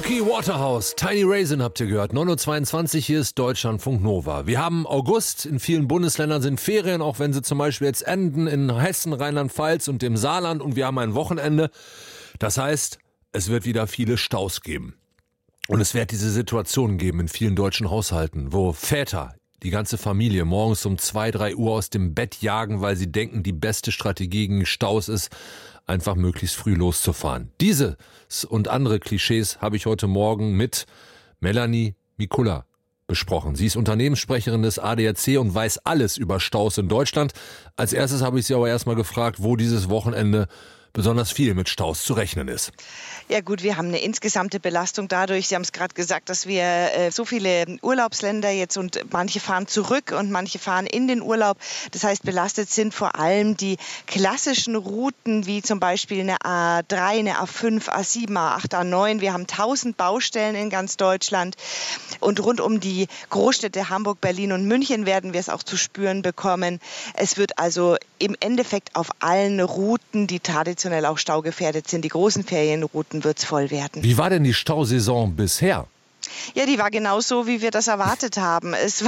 Smokey Waterhouse, Tiny Raisin habt ihr gehört. 9.22 Uhr, hier ist Deutschlandfunk Nova. Wir haben August, in vielen Bundesländern sind Ferien, auch wenn sie zum Beispiel jetzt enden in Hessen, Rheinland-Pfalz und dem Saarland, und wir haben ein Wochenende. Das heißt, es wird wieder viele Staus geben. Und es wird diese Situation geben in vielen deutschen Haushalten, wo Väter, die ganze Familie morgens um 2, 3 Uhr aus dem Bett jagen, weil sie denken, die beste Strategie gegen Staus ist, einfach möglichst früh loszufahren. Dieses und andere Klischees habe ich heute Morgen mit Melanie Mikula besprochen. Sie ist Unternehmenssprecherin des ADAC und weiß alles über Staus in Deutschland. Als erstes habe ich sie aber erstmal gefragt, wo dieses Wochenende besonders viel mit Staus zu rechnen ist. Ja gut, wir haben eine insgesamte Belastung dadurch, Sie haben es gerade gesagt, dass wir so viele Urlaubsländer jetzt, und manche fahren zurück und manche fahren in den Urlaub. Das heißt, belastet sind vor allem die klassischen Routen, wie zum Beispiel eine A3, eine A5, A7, A8, A9. Wir haben 1000 Baustellen in ganz Deutschland. Und rund um die Großstädte Hamburg, Berlin und München werden wir es auch zu spüren bekommen. Es wird also im Endeffekt auf allen Routen, die traditionell auch staugefährdet sind, die großen Ferienrouten, wird es voll werden. Wie war denn die Stausaison bisher? Ja, die war genauso, wie wir das erwartet haben. Es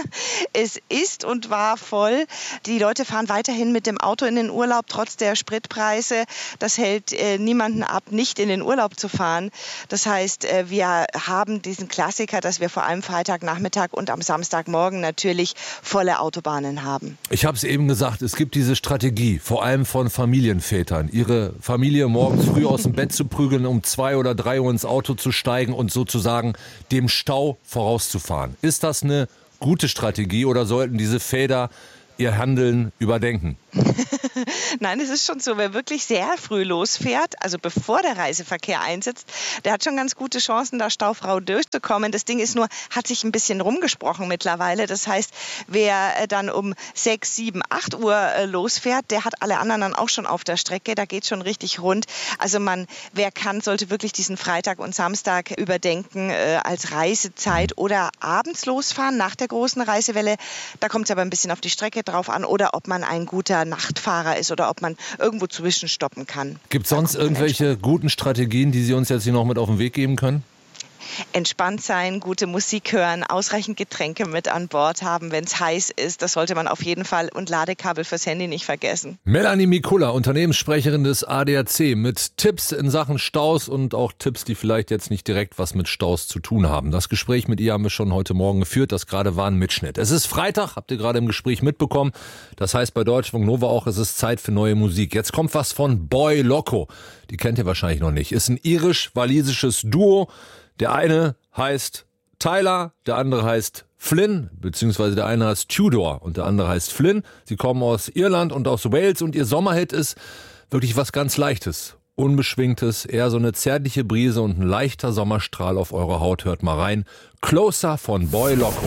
ist und war voll. Die Leute fahren weiterhin mit dem Auto in den Urlaub, trotz der Spritpreise. Das hält niemanden ab, nicht in den Urlaub zu fahren. Das heißt, wir haben diesen Klassiker, dass wir vor allem Freitagnachmittag und am Samstagmorgen natürlich volle Autobahnen haben. Ich habe es eben gesagt, es gibt diese Strategie, vor allem von Familienvätern, ihre Familie morgens früh aus dem Bett zu prügeln, um 2 oder 3 Uhr ins Auto zu steigen und sozusagen dem Stau vorauszufahren. Ist das eine gute Strategie oder sollten diese Väter ihr Handeln überdenken? Nein, es ist schon so, wer wirklich sehr früh losfährt, also bevor der Reiseverkehr einsetzt, der hat schon ganz gute Chancen, da staufrau durchzukommen. Das Ding ist nur, hat sich ein bisschen rumgesprochen mittlerweile. Das heißt, wer dann um 6, 7, 8 Uhr losfährt, der hat alle anderen dann auch schon auf der Strecke. Da geht schon richtig rund. Also wer kann, sollte wirklich diesen Freitag und Samstag überdenken als Reisezeit oder abends losfahren nach der großen Reisewelle. Da kommt es aber ein bisschen auf die Strecke drauf an oder ob man ein guter Nachtfahrer ist oder ob man irgendwo zwischenstoppen kann. Gibt es sonst irgendwelche guten Strategien, die Sie uns jetzt hier noch mit auf den Weg geben können? Entspannt sein, gute Musik hören, ausreichend Getränke mit an Bord haben, wenn es heiß ist. Das sollte man auf jeden Fall, und Ladekabel fürs Handy nicht vergessen. Melanie Mikula, Unternehmenssprecherin des ADAC, mit Tipps in Sachen Staus und auch Tipps, die vielleicht jetzt nicht direkt was mit Staus zu tun haben. Das Gespräch mit ihr haben wir schon heute Morgen geführt. Das gerade war ein Mitschnitt. Es ist Freitag, habt ihr gerade im Gespräch mitbekommen. Das heißt bei Deutschlandfunk Nova auch, es ist Zeit für neue Musik. Jetzt kommt was von Boy Loco. Die kennt ihr wahrscheinlich noch nicht. Ist ein irisch-walisisches Duo. Der eine heißt Tyler, der andere heißt Flynn, beziehungsweise der eine heißt Tudor und der andere heißt Flynn. Sie kommen aus Irland und aus Wales und ihr Sommerhit ist wirklich was ganz Leichtes, Unbeschwingtes, eher so eine zärtliche Brise und ein leichter Sommerstrahl auf eure Haut. Hört mal rein. Closer von Boy Loco.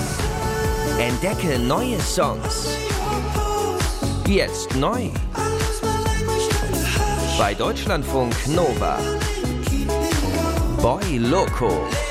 Entdecke neue Songs. Jetzt neu. Bei Deutschlandfunk Nova. Boy Loco.